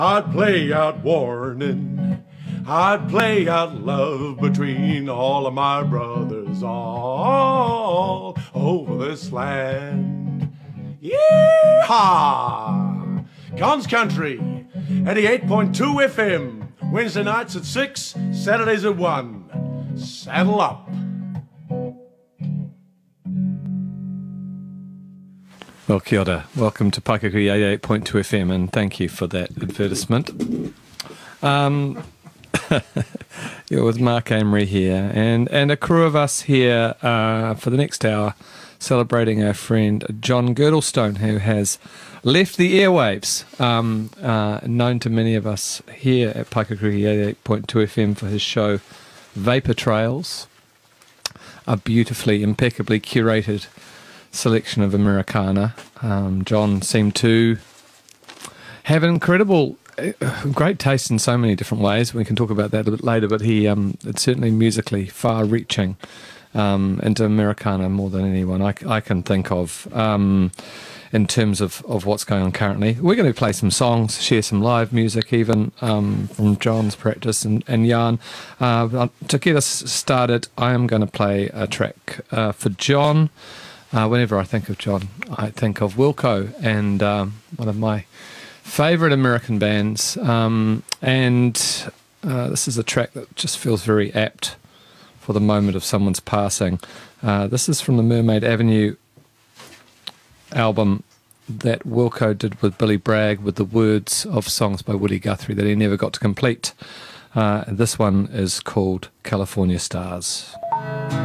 I'd play out warning, I'd play out love between all of my brothers all over this land. Yeehaw! Guns Country, 88.2 FM, Wednesday nights at 6, Saturdays at 1. Saddle up. Well, kia ora. Welcome to Paikakuri 88.2 FM, and thank you for that advertisement. You're with Mark Amery here, and a crew of us here for the next hour, celebrating our friend John Girdlestone, who has left the airwaves, known to many of us here at Paikakuri 88.2 FM for his show Vapor Trails, a beautifully, impeccably curated selection of Americana. John seemed to have an incredible, great taste in so many different ways. We can talk about that a bit later, but he it's certainly musically far-reaching into Americana more than anyone I can think of in terms of what's going on currently. We're going to play some songs, share some live music even from John's practice and yarn. To get us started, I am going to play a track for John. Whenever I think of John, I think of Wilco and one of my favourite American bands. This is a track that just feels very apt for the moment of someone's passing. This is from the Mermaid Avenue album that Wilco did with Billy Bragg, with the words of songs by Woody Guthrie that he never got to complete. This one is called California Stars.